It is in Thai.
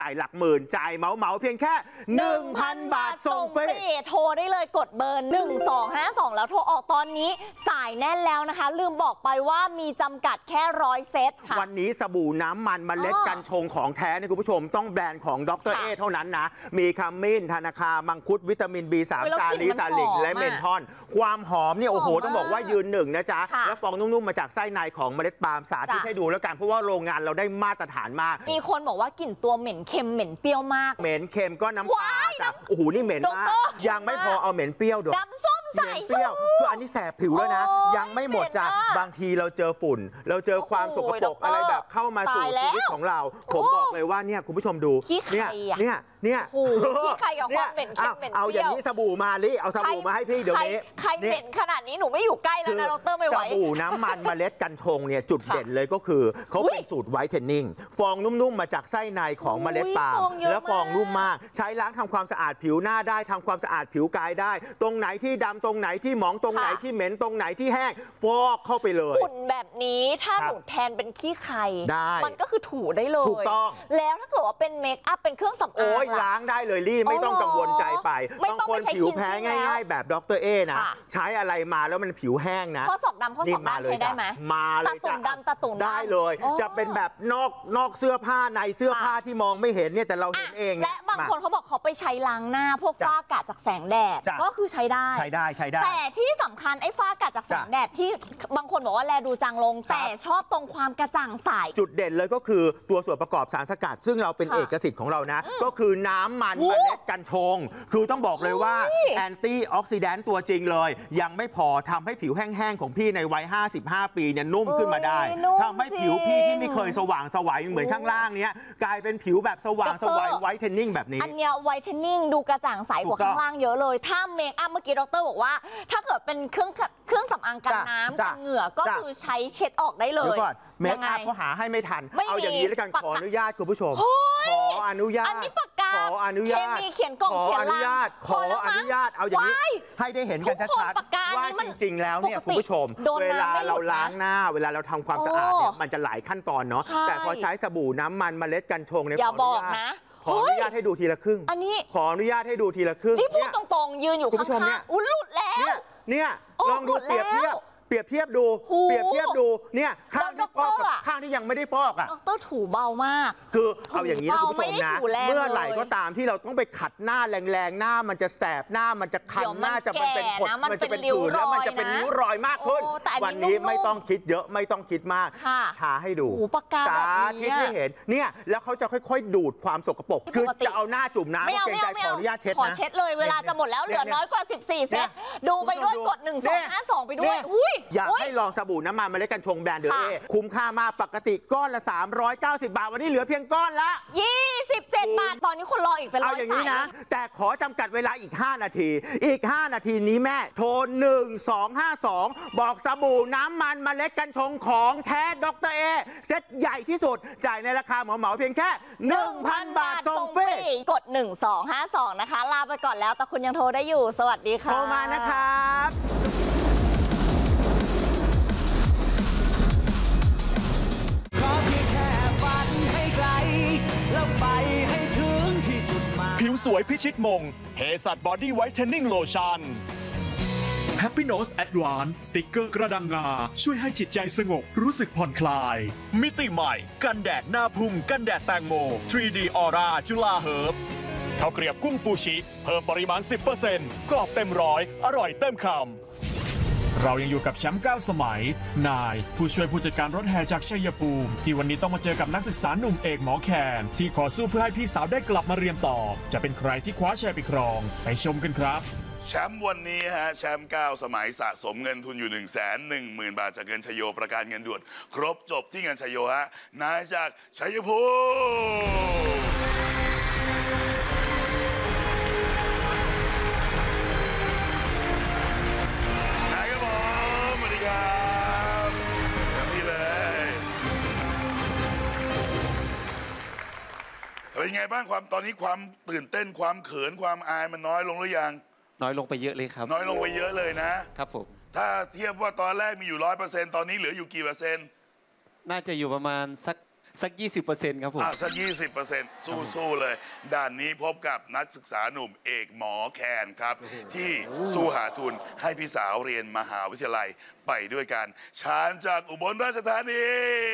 จ่ายหลักหมื่นจ่ายเหมาเพียงแค่ 1,000 บาทส่งฟรีโทรได้เลยกดเบอร์1252แล้วโทรออกตอนนี้สายแน่นแล้วนะคะลืมบอกไปว่ามีจำกัดแค่100 เซตค่ะวันนี้สบู่น้ำมันเมล็ดกัญชงของแท้นะคุณผู้ชมต้องแบรนด์ของดร.เอเท่านั้นนะมีขมิ้นธนาคารมังคุดวิตามิน B3 ซาลิซาลิกและเมนทอนความหอมเนี่ยโอ้โหต้องบอกว่ายืนหนึ่งนะจ๊ะแล้วฟองนุ่มๆมาจากไส้ในของเมล็ดปาล์มสาธิตให้ดูแล้วกันเพราะว่าโรงงานเราได้มาตรฐานมากมีคนบอกว่ากลิ่นตัวเหม็นเค็มเหม็นเปรี้ยวมากเหม็นเค็มก็น้ำปลาจ้ะโอ้โหนี่เหม็นมากยังไม่พอเอาเหม็นเปรี้ยวด้วยน้ำส้มสายชูคืออันนี้แสบผิวแล้วนะยังไม่หมดจ้ะบางทีเราเจอฝุ่นเราเจอความสกปรกอะไรแบบเข้ามาสู่ชีวิตของเราผมบอกเลยว่าเนี่ยคุณผู้ชมดูเนี่ยขี้ใครกับความเหม็นเค็มเหม็นเปรี้ยวเอาอย่างนี้สบู่มาลิเอาสบู่มาให้พี่เดี๋ยวนี้ใครเหม็นขนาดนี้หนูไม่อยู่ใกล้แล้วนะดร.ไม่ไหวสบู่น้ำมันเมล็ดกัญชงเนี่ยจุดเด่นเลยก็คือเขาเป็นสูตรไวท์เทนนิ่งฟองนุ่มๆมาจากไส้ในของเมล็ดปาล์มแล้วฟองนุ่มมากใช้ล้างทำความสะอาดผิวหน้าได้ทำความสะอาดผิวกายได้ตรงไหนที่ดำตรงไหนที่หมองตรงไหนที่เหม็นตรงไหนที่แห้งฟอกเข้าไปเลยฝุ่นแบบนี้ถ้าหนูแทนเป็นขี้ไข่ได้มันก็คือถูได้เลยถูกต้องแล้วถ้าเกิดว่าเป็นเมคอัพเป็นเครื่องสำอางโอ้ยล้างได้เลยลี่ไม่ต้องกังวลใจไปบางคนผิวแพ้ง่ายๆแบบดร.เอนะใช้อะไรมาแล้วมันผิวแห้งนะข้อศอกดำข้อศอกด้านใช้ได้ไหมมาเลยจ้ะตาตุ่มได้เลยจะเป็นแบบนอกเสื้อผ้าในเสื้อผ้าที่มองไม่เห็นเนี่ยแต่เราเห็นเองและบางคนเขาบอกเขาไปใช้ล้างหน้าพวกฝ้ากระจากแสงแดดก็คือใช้ได้แต่ที่สำคัญไอ้ฝ้ากระจากแสงแดดที่บางคนบอกว่าแลดูจางลงแต่ชอบตรงความกระจ่างใสจุดเด่นเลยก็คือตัวส่วนประกอบสารสกัดซึ่งเราเป็นเอกสิทธิ์ของเรานะก็คือน้ำมันเมล็ดกัญชงคือต้องบอกเลยว่าแอนตี้ออกซิแดนต์ตัวจริงเลยยังไม่พอทำให้ผิวแห้งๆของพี่ในวัย55 ปีเนี่ยนุ่มขึ้นมาได้ทำให้ผิวพี่ที่ไม่เคยสว่างสวยเหมือนข้างล่างเนี้ยกลายเป็นผิวแบบสว่างสวยไวท์เทนนิ่งแบบนี้อันเนี้ยไวท์เทนนิ่งดูกระจ่างใสกว่าข้างล่างเยอะเลยถ้าเมคอัพเมื่อกี้ดร.บอกว่าถ้าเกิดเป็นเครื่องสำอางกันน้ำกันเหงื่อก็คือใช้เช็ดออกได้เลยเมคอัพเขาหาให้ไม่ทันเอาอย่างนี้แล้วกันขออนุญาตคุณผู้ชมขออนุญาตอันนี้ปากกาขออนุญาตเขียนกล่องเขียนลังขออนุญาตเอาอย่างนี้ให้ได้เห็นกันชัดๆว่าจริงๆแล้วเนี่ยคุณผู้ชมเวลาเราล้างหน้าเวลาเราทำความสะอาดเนี่ยมันจะหลายขั้นตอนเนาะแต่พอใช้สบู่น้ำมันเมล็ดกัญชงเนี่ยขออนุญาตให้ดูทีละครึ่งอันนี้ขออนุญาตให้ดูทีละครึ่งนี่พูดตรงๆยืนอยู่ข้างๆหลุดแล้วเนี่ยลองดูเปรียบเทียบดูเนี่ยข้างที่ฟอกกับข้างที่ยังไม่ได้ฟอกอ่ะดร.ถูเบามากคือเอาอย่างนี้นะคุณผู้ชมนะเมื่อไหร่ก็ตามที่เราต้องไปขัดหน้าแรงๆหน้ามันจะแสบหน้ามันจะคันหน้าจะเป็นผดมันจะเป็นผื่นแล้วมันจะเป็นริ้วรอยมากขึ้นวันนี้ไม่ต้องคิดเยอะไม่ต้องคิดมากทาให้ดูสาธิตให้เห็นเนี่ยแล้วเขาจะค่อยๆดูดความสกปรกคือจะเอาหน้าจุ่มน้ำเกรงใจขออนุญาตเช็ดนะขอเช็ดเลยเวลาจะหมดแล้วเหลือน้อยกว่า14 เซตดูไปด้วยกด1252ไปด้วยอยากให้ลองสบู่น้ำมันเมล็ดกัญชงแบรนด์เดอเอคุ้มค่ามากปกติก้อนละ390 บาทวันนี้เหลือเพียงก้อนละ 27 บาทตอนนี้คนรออีกเป็นร้อยเอาอย่างนี้นะแต่ขอจำกัดเวลาอีก5 นาทีอีก5 นาทีนี้แม่โทร1252บอกสบู่น้ำมันเมล็ดกัญชงของแท้ดร.เอเซ็ตใหญ่ที่สุดจ่ายในราคาเหมาเพียงแค่ 1,000 บาทส่งฟรีกด1252นะคะลาไปก่อนแล้วแต่คุณยังโทรได้อยู่สวัสดีค่ะโทรมานะครับผิวสวยพิชิตมงเฮสัตบอดี้ไวท์เทนนิ่งโลชั่น Happy Nose Advance สติ๊กเกอร์กระดังงาช่วยให้จิตใจสงบรู้สึกผ่อนคลายมิติใหม่กันแดดหน้าพุ่งกันแดดแตงโม 3D Aura จุฬาเฮิร์บข้าวเกรียบกุ้งฟูชิเพิ่มปริมาณ 10% กรอบเต็มร้อยอร่อยเต็มคำเรายังอยู่กับแชมป์9 สมัยนายผู้ช่วยผู้จัดการรถแห่จากชัยภูมิที่วันนี้ต้องมาเจอกับนักศึกษาหนุ่มเอกหมอแคนที่ขอสู้เพื่อให้พี่สาวได้กลับมาเรียนต่อจะเป็นใครที่คว้าชัยไปครองไปชมกันครับแชมป์วันนี้ฮะแชมป์9 สมัยสะสมเงินทุนอยู่ 110,000 บาทจากเงินชัยโยประกันเงินด่วนครบจบที่เงินชัยโยฮะนายจากชัยภูมิเป็นไงบ้างตอนนี้ความตื่นเต้นความเขินความอายมันน้อยลงหรือยังน้อยลงไปเยอะเลยครับน้อยลงไปเยอะเลยนะครับผมถ้าเทียบว่าตอนแรกมีอยู่100%ตอนนี้เหลืออยู่กี่เปอร์เซ็นต์น่าจะอยู่ประมาณสักสัก 20%ครับผมสัก 20% สู้ๆเลย ด่านนี้พบกับนักศึกษาหนุ่มเอกหมอแคนครับ ที่สู้หาทุนให้พี่สาวเรียนมหาวิทยาลัยไปด้วยกันชานจากอุบลราชธานี